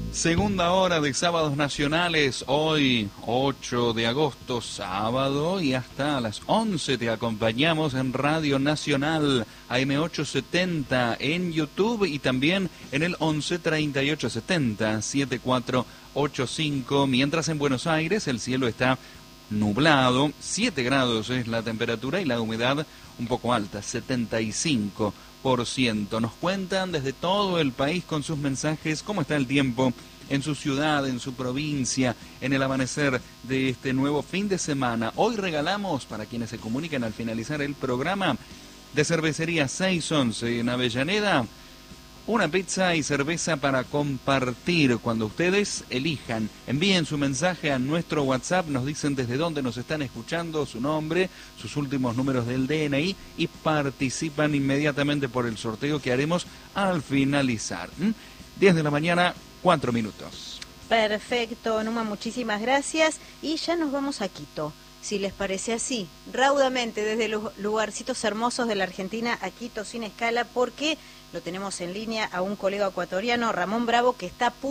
Segunda hora de Sábados Nacionales, hoy 8 de agosto, sábado, y hasta las 11 te acompañamos en Radio Nacional, AM870, en YouTube y también en el 11 38 70 7485, mientras en Buenos Aires el cielo está nublado, 7 grados es la temperatura y la humedad un poco alta, 75%. Nos cuentan desde todo el país con sus mensajes cómo está el tiempo en su ciudad, en su provincia, en el amanecer de este nuevo fin de semana. Hoy regalamos, para quienes se comunican al finalizar el programa, de Cervecería 611 en Avellaneda, una pizza y cerveza para compartir cuando ustedes elijan. Envíen su mensaje a nuestro WhatsApp, nos dicen desde dónde nos están escuchando, su nombre, sus últimos números del DNI y participan inmediatamente por el sorteo que haremos al finalizar. 10 de la mañana, 4 minutos. Perfecto, Numa, muchísimas gracias. Y ya nos vamos a Quito. Si les parece así, raudamente desde los lugarcitos hermosos de la Argentina a Quito sin escala, porque lo tenemos en línea a un colega ecuatoriano, Ramón Bravo, que está a punto